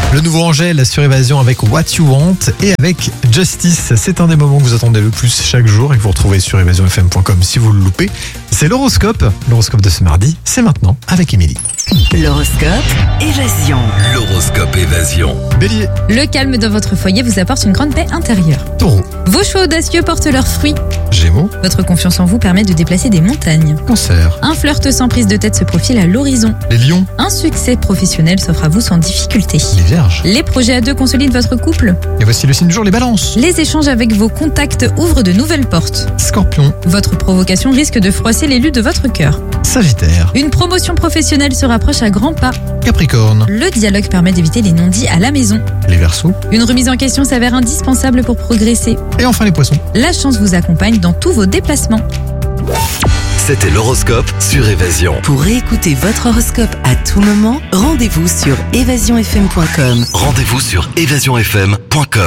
Le nouveau Angèle sur Évasion avec What You Want et avec Justice. C'est un des moments que vous attendez le plus chaque jour et que vous retrouvez sur évasionfm.com si vous le loupez. C'est l'horoscope. L'horoscope de ce mardi, c'est maintenant avec Émilie. L'horoscope Évasion. L'horoscope Évasion. Bélier, Le calme dans votre foyer vous apporte une grande paix intérieure. Taureau, Vos choix audacieux portent leurs fruits. Gémeaux, Votre confiance en vous permet de déplacer des montagnes. Cancer, Un flirt sans prise de tête se profile à l'horizon. les lions, Un succès professionnel s'offre à vous sans difficulté. les vierges. Les projets à deux consolident votre couple. Et voici le signe du jour, les balances. Les échanges avec vos contacts ouvrent de nouvelles portes. Scorpion, Votre provocation risque de froisser l'élu de votre cœur. Sagittaire, Une promotion professionnelle se rapproche à grands pas. Capricorne, Le dialogue permet d'éviter les non-dits à la maison. les Verseaux Une remise en question s'avère indispensable pour progresser. et enfin les poissons. La chance vous accompagne dans tous vos déplacements. C'était l'horoscope sur Évasion. Pour réécouter votre horoscope à tout moment, rendez-vous sur évasionfm.com. Rendez-vous sur évasionfm.com.